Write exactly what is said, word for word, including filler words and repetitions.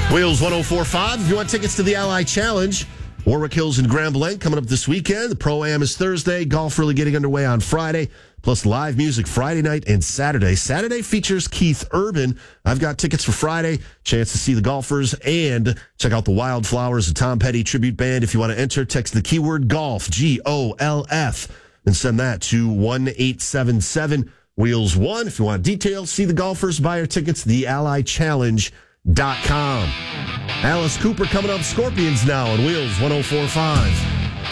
Wheels one oh four point five. If you want tickets to the Ally Challenge, Warwick Hills and Grand Blanc coming up this weekend. The Pro-Am is Thursday. Golf really getting underway on Friday. Plus live music Friday night and Saturday. Saturday features Keith Urban. I've got tickets for Friday. Chance to see the golfers and check out the Wildflowers, a Tom Petty tribute band. If you want to enter, text the keyword golf, G O L F, and send that to one eight seven seven Wheels one. If you want details, see the golfers, buy your tickets, the ally challenge dot com. Alice Cooper coming up, Scorpions now on Wheels one oh four point five.